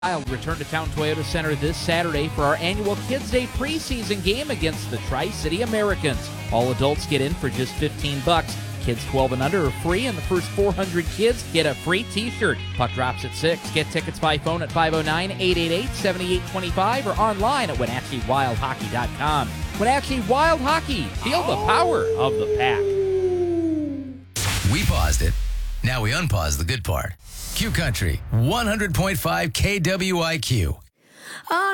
I'll return to Town Toyota Center this Saturday for our annual Kids Day preseason game against the Tri-City Americans. All adults get in for just $15. Kids 12 and under are free, and the first 400 kids get a free t-shirt. Puck drops at 6. Get tickets by phone at 509-888-7825 or online at WenatcheeWildHockey.com. Wenatchee Wild Hockey. Feel the power of the pack. We paused it. Now we unpause the good part. Q Country 100.5 KWIQ.